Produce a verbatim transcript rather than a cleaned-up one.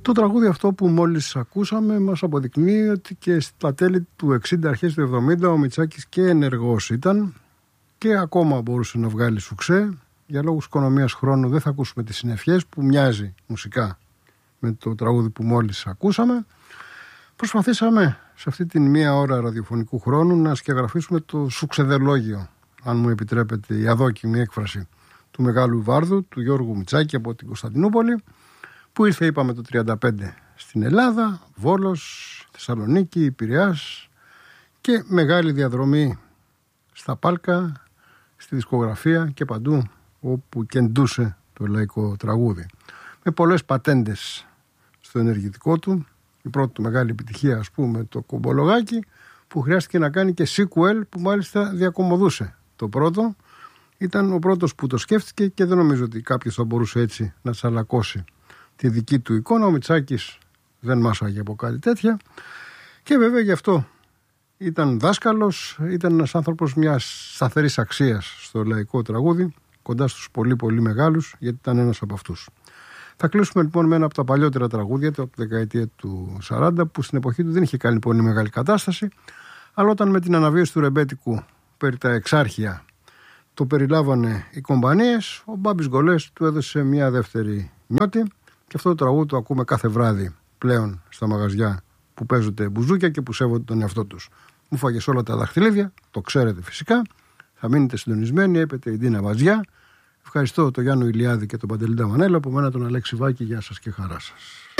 Το τραγούδι αυτό που μόλις ακούσαμε μας αποδεικνύει ότι και στα τέλη του εξήντα, αρχές του εβδομήντα, ο Μητσάκης και ενεργός ήταν και ακόμα μπορούσε να βγάλει σουξέ. Για λόγους οικονομίας χρόνου δεν θα ακούσουμε τις συννεφιές που μοιάζει μουσικά με το τραγούδι που μόλις ακούσαμε. Προσπαθήσαμε σε αυτή την μία ώρα ραδιοφωνικού χρόνου να σκιαγραφίσουμε το σουξεδελόγιο, αν μου επιτρέπετε η αδόκιμη έκφραση, του Μεγάλου Βάρδου, του Γιώργου Μητσάκη από την Κωνσταντινούπολη, που ήρθε, είπαμε, το τριάντα πέντε στην Ελλάδα, Βόλος, Θεσσαλονίκη, Πειραιάς και μεγάλη διαδρομή στα Πάλκα, στη δισκογραφία και παντού όπου κεντούσε το λαϊκό τραγούδι. Με πολλές πατέντες στο ενεργητικό του. Η πρώτη του μεγάλη επιτυχία, ας πούμε, το Κομπολογάκι, που χρειάστηκε να κάνει και sequel που μάλιστα διακομωδούσε. Το πρώτο ήταν ο πρώτος που το σκέφτηκε και δεν νομίζω ότι κάποιος θα μπορούσε έτσι να τσαλακώσει τη δική του εικόνα. Ο Μητσάκης δεν μάσαγε από κάτι τέτοια και βέβαια γι' αυτό ήταν δάσκαλος, ήταν ένας άνθρωπος μιας σταθερής αξίας στο λαϊκό τραγούδι, κοντά στους πολύ πολύ μεγάλους, γιατί ήταν ένας από αυτούς. Θα κλείσουμε λοιπόν με ένα από τα παλιότερα τραγούδια, το από τη δεκαετία του σαράντα, που στην εποχή του δεν είχε κάνει πολύ μεγάλη κατάσταση, αλλά όταν με την αναβίωση του ρεμπέτικου περί τα εξάρχεια το περιλάβανε οι κομπανίες, ο Μπάμπης Γκολές του έδωσε μια δεύτερη νιώτη και αυτό το τραγούδι το ακούμε κάθε βράδυ πλέον στα μαγαζιά που παίζονται μπουζούκια και που σέβονται τον εαυτό τους. Μου φάγες όλα τα δαχτυλίδια, το ξέρετε φυσικά. Θα μείνετε συντονισμένοι, έπεται η Ντίνα Βαζιά. Ευχαριστώ τον Γιάννο Ηλιάδη και τον Παντελή Νταμανέλα, από μένα τον Αλέξη Βάκη. Γεια σας και χαρά σας.